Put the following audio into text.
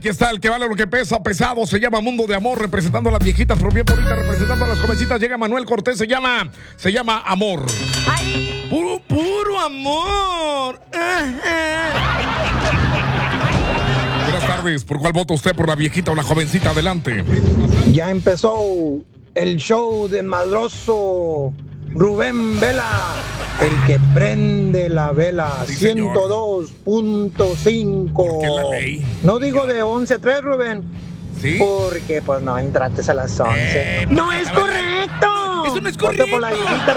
aquí está el que vale lo que pesa, pesado, se llama Mundo de Amor, representando a las viejitas, pero bien bonitas, representando a las jovencitas, llega Manuel Cortés, se llama Amor. Ay. Puro amor. Buenas tardes, ¿por cuál vota usted? ¿Por la viejita o la jovencita? Adelante. Ya empezó el show de Madroso Rubén Vela, el que prende la vela, Sí, señor. 102.5. ¿Por qué la ley? No digo de 11 a 3, Rubén, ¿Sí? porque pues no entraste a las 11. No es correcto. Eso no es Voto por la correcto. viejita.